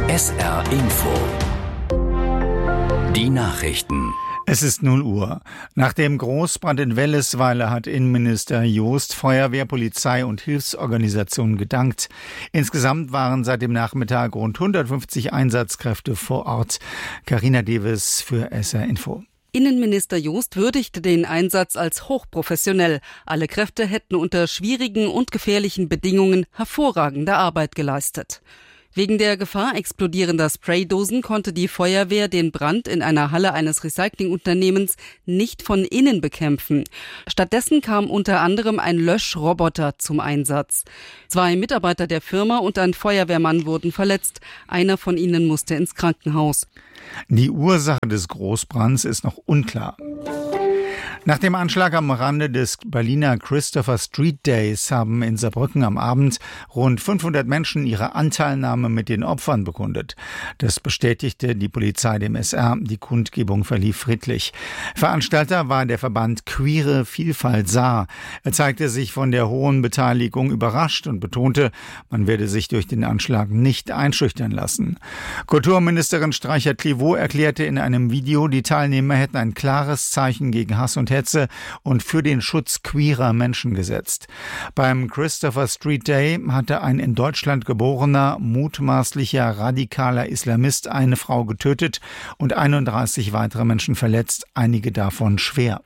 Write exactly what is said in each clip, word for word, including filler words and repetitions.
S R Info. Die Nachrichten. Es ist null Uhr. Nach dem Großbrand in Wellesweiler hat Innenminister Joost Feuerwehr, Polizei und Hilfsorganisationen gedankt. Insgesamt waren seit dem Nachmittag rund hundertfünfzig Einsatzkräfte vor Ort. Carina Deves für S R Info. Innenminister Joost würdigte den Einsatz als hochprofessionell. Alle Kräfte hätten unter schwierigen und gefährlichen Bedingungen hervorragende Arbeit geleistet. Wegen der Gefahr explodierender Spraydosen konnte die Feuerwehr den Brand in einer Halle eines Recyclingunternehmens nicht von innen bekämpfen. Stattdessen kam unter anderem ein Löschroboter zum Einsatz. Zwei Mitarbeiter der Firma und ein Feuerwehrmann wurden verletzt. Einer von ihnen musste ins Krankenhaus. Die Ursache des Großbrands ist noch unklar. Nach dem Anschlag am Rande des Berliner Christopher Street Days haben in Saarbrücken am Abend rund fünfhundert Menschen ihre Anteilnahme mit den Opfern bekundet. Das bestätigte die Polizei dem S R. Die Kundgebung verlief friedlich. Veranstalter war der Verband Queere Vielfalt Saar. Er zeigte sich von der hohen Beteiligung überrascht und betonte, man werde sich durch den Anschlag nicht einschüchtern lassen. Kulturministerin Streicher-Clivaux erklärte in einem Video, die Teilnehmer hätten ein klares Zeichen gegen Hass und Hetze und für den Schutz queerer Menschen gesetzt. Beim Christopher Street Day hatte ein in Deutschland geborener, mutmaßlicher radikaler Islamist eine Frau getötet und einunddreißig weitere Menschen verletzt, einige davon schwer.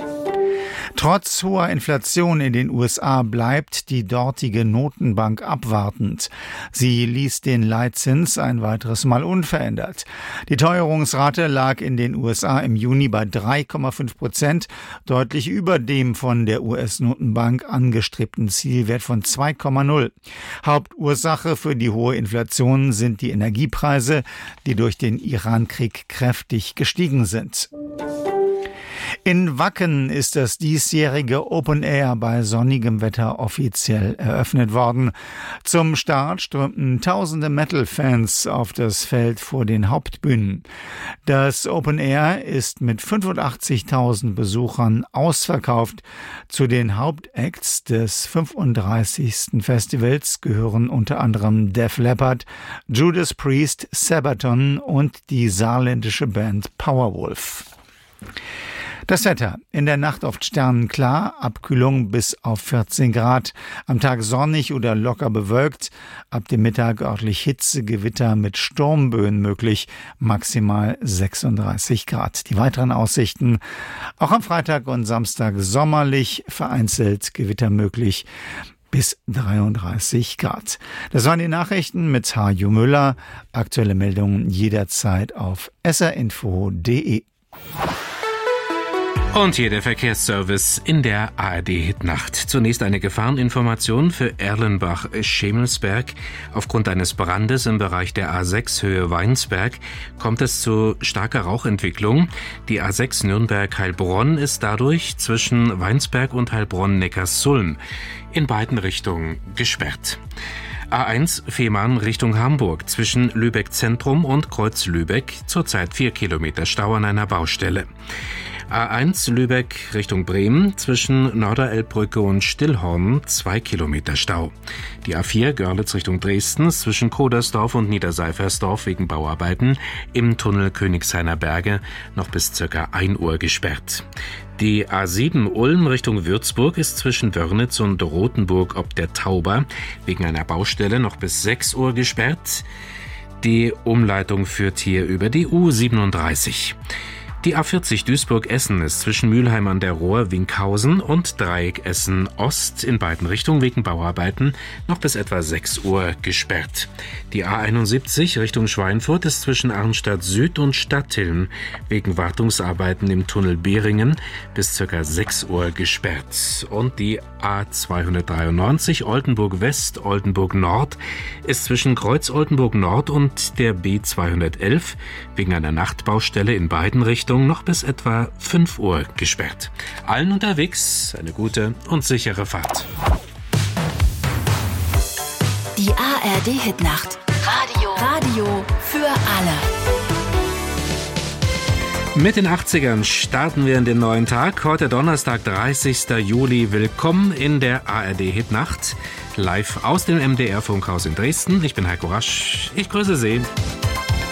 Trotz hoher Inflation in den U S A bleibt die dortige Notenbank abwartend. Sie ließ den Leitzins ein weiteres Mal unverändert. Die Teuerungsrate lag in den U S A im Juni bei drei Komma fünf Prozent, deutlich über dem von der U S-Notenbank angestrebten Zielwert von zwei Komma null. Hauptursache für die hohe Inflation sind die Energiepreise, die durch den Iran-Krieg kräftig gestiegen sind. In Wacken ist das diesjährige Open Air bei sonnigem Wetter offiziell eröffnet worden. Zum Start strömten tausende Metal-Fans auf das Feld vor den Hauptbühnen. Das Open Air ist mit fünfundachtzigtausend Besuchern ausverkauft. Zu den Hauptacts des fünfunddreißigsten Festivals gehören unter anderem Def Leppard, Judas Priest, Sabaton und die saarländische Band Powerwolf. Das Wetter. In der Nacht oft sternenklar, Abkühlung bis auf vierzehn Grad. Am Tag sonnig oder locker bewölkt. Ab dem Mittag örtlich Hitze, Gewitter mit Sturmböen möglich. Maximal sechsunddreißig Grad. Die weiteren Aussichten. Auch am Freitag und Samstag sommerlich, vereinzelt Gewitter möglich. Bis dreiunddreißig Grad. Das waren die Nachrichten mit Harjo Müller. Aktuelle Meldungen jederzeit auf s r info punkt d e. Und hier der Verkehrsservice in der A R D-Hitnacht. Zunächst eine Gefahreninformation für Erlenbach-Schemelsberg. Aufgrund eines Brandes im Bereich der A sechs Höhe Weinsberg kommt es zu starker Rauchentwicklung. Die A sechs Nürnberg-Heilbronn ist dadurch zwischen Weinsberg und Heilbronn-Neckarsulm in beiden Richtungen gesperrt. A eins Fehmarn Richtung Hamburg zwischen Lübeck Zentrum und Kreuz Lübeck, zurzeit vier Kilometer Stau an einer Baustelle. A eins Lübeck Richtung Bremen zwischen Norderelbbrücke und Stillhorn zwei Kilometer Stau. Die A vier Görlitz Richtung Dresden zwischen Kodersdorf und Niederseifersdorf wegen Bauarbeiten im Tunnel Königshainer Berge noch bis circa ein Uhr gesperrt. Die A sieben Ulm Richtung Würzburg ist zwischen Wörnitz und Rothenburg ob der Tauber wegen einer Baustelle noch bis sechs Uhr gesperrt. Die Umleitung führt hier über die U siebenunddreißig. Die A vierzig Duisburg-Essen ist zwischen Mülheim an der Ruhr, Winkhausen und Dreieck Essen Ost in beiden Richtungen wegen Bauarbeiten noch bis etwa sechs Uhr gesperrt. Die A einundsiebzig Richtung Schweinfurt ist zwischen Arnstadt Süd und Stadtilm wegen Wartungsarbeiten im Tunnel Behringen bis ca. sechs Uhr gesperrt. Und die A zweihundertdreiundneunzig Oldenburg West, Oldenburg Nord ist zwischen Kreuz Oldenburg Nord und der B zweihundertelf wegen einer Nachtbaustelle in beiden Richtungen noch bis etwa fünf Uhr gesperrt. Allen unterwegs eine gute und sichere Fahrt. Die A R D-Hitnacht. Radio. Radio für alle. Mit den achtzigern starten wir in den neuen Tag. Heute Donnerstag, dreißigster Juli. Willkommen in der A R D-Hitnacht. Live aus dem M D R-Funkhaus in Dresden. Ich bin Heiko Rasch. Ich grüße Sie.